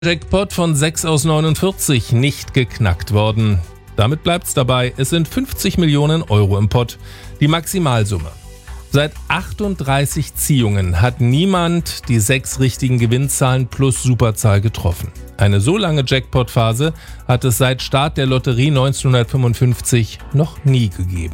Jackpot von 6 aus 49 nicht geknackt worden. Damit bleibt's dabei, es sind 50 Millionen Euro im Pott, die Maximalsumme. Seit 38 Ziehungen hat niemand die 6 richtigen Gewinnzahlen plus Superzahl getroffen. Eine so lange Jackpot-Phase hat es seit Start der Lotterie 1955 noch nie gegeben.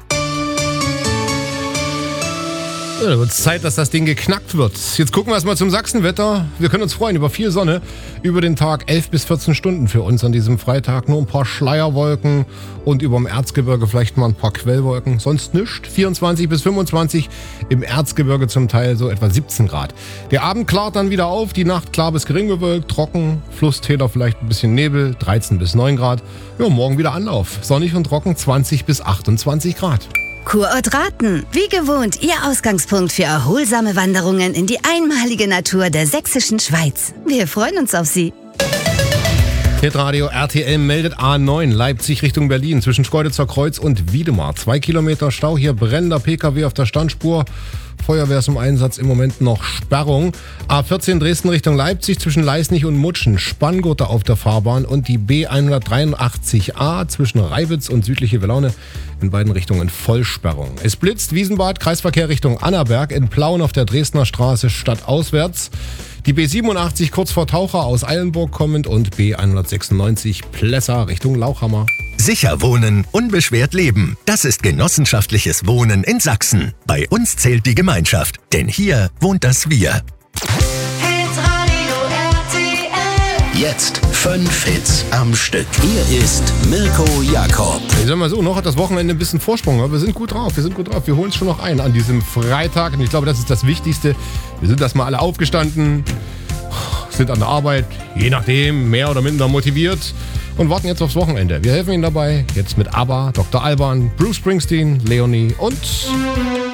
Ja, da wird es Zeit, dass das Ding geknackt wird. Jetzt gucken wir erstmal zum Sachsenwetter. Wir können uns freuen über viel Sonne. Über den Tag 11 bis 14 Stunden für uns an diesem Freitag. Nur ein paar Schleierwolken und über dem Erzgebirge vielleicht mal ein paar Quellwolken. Sonst nichts. 24 bis 25. Im Erzgebirge zum Teil so etwa 17 Grad. Der Abend klart dann wieder auf. Die Nacht klar bis gering bewölkt. Trocken. Flusstäler vielleicht ein bisschen Nebel. 13 bis 9 Grad. Ja, morgen wieder Anlauf. Sonnig und trocken. 20 bis 28 Grad. Kurort Raten. Wie gewohnt, Ihr Ausgangspunkt für erholsame Wanderungen in die einmalige Natur der sächsischen Schweiz. Wir freuen uns auf Sie. Hitradio RTL meldet A9 Leipzig Richtung Berlin zwischen Schkeuditzer Kreuz und Wiedemar. 2 Kilometer Stau, hier brennender PKW auf der Standspur. Feuerwehr ist im Einsatz, im Moment noch Sperrung. A14 Dresden Richtung Leipzig zwischen Leisnig und Mutschen. Spanngurte auf der Fahrbahn und die B183a zwischen Reiwitz und südliche Welaune. In beiden Richtungen Vollsperrung. Es blitzt, Wiesenbad, Kreisverkehr Richtung Annaberg, in Plauen auf der Dresdner Straße stadtauswärts. Die B87 kurz vor Taucher aus Eilenburg kommend und B196 Plessa Richtung Lauchhammer. Sicher wohnen, unbeschwert leben. Das ist genossenschaftliches Wohnen in Sachsen. Bei uns zählt die Gemeinschaft, denn hier wohnt das Wir. Jetzt 5 Hits am Stück. Hier ist Mirko Jakob. Ich sag mal so, noch hat das Wochenende ein bisschen Vorsprung, aber wir sind gut drauf. Wir holen es schon noch ein an diesem Freitag. Und ich glaube, das ist das Wichtigste. Wir sind erstmal alle aufgestanden, sind an der Arbeit, je nachdem, mehr oder minder motiviert und warten jetzt aufs Wochenende. Wir helfen Ihnen dabei, jetzt mit ABBA, Dr. Alban, Bruce Springsteen, Leonie und